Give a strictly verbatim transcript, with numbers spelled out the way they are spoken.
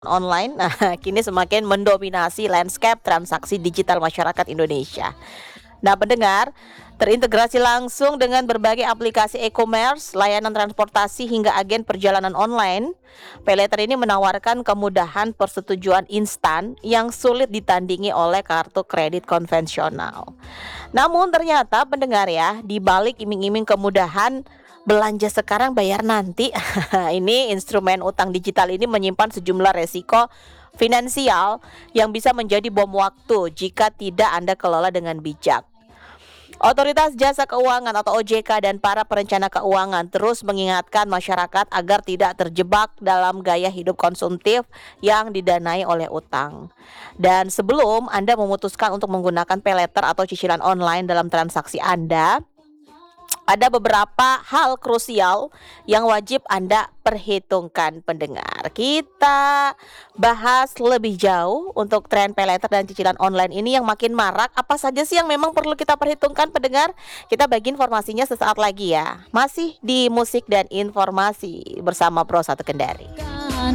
online, nah, kini semakin mendominasi landscape transaksi digital masyarakat Indonesia. Nah, pendengar, terintegrasi langsung dengan berbagai aplikasi e-commerce, layanan transportasi hingga agen perjalanan online, PayLater ini menawarkan kemudahan persetujuan instan yang sulit ditandingi oleh kartu kredit konvensional. Namun ternyata pendengar ya, di balik iming-iming kemudahan belanja sekarang bayar nanti, ini instrumen utang digital ini menyimpan sejumlah resiko finansial yang bisa menjadi bom waktu jika tidak Anda kelola dengan bijak. Otoritas Jasa Keuangan atau O J K dan para perencana keuangan terus mengingatkan masyarakat agar tidak terjebak dalam gaya hidup konsumtif yang didanai oleh utang. Dan sebelum Anda memutuskan untuk menggunakan PayLater atau cicilan online dalam transaksi Anda, ada beberapa hal krusial yang wajib Anda perhitungkan, pendengar. Kita bahas lebih jauh untuk tren PayLater dan cicilan online ini yang makin marak. Apa saja sih yang memang perlu kita perhitungkan, pendengar? Kita bagi informasinya sesaat lagi ya. Masih di musik dan informasi bersama Pro Satu Kendari.